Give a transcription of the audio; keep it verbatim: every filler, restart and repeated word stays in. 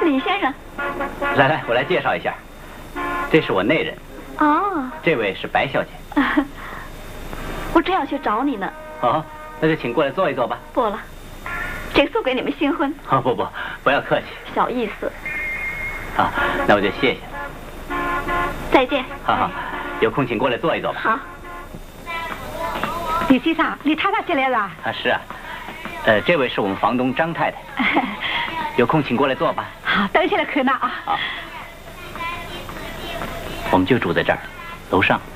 李先生。 来来，我来介绍一下，这是我内人。 哦。 这位是白小姐。 我正要去找你呢。 哦，那就请过来坐一坐吧。 不了，这个送给你们新婚。 哦不不，不要客气。 小意思。 好，那我就谢谢。 再见。 好好，有空请过来坐一坐吧。 好。 李先生，李太太进来了。 啊，是啊。呃，这位是我们房东张太太。有空请过来坐吧。 好，等一下来看呢啊。 好。我们就住在这儿，楼上。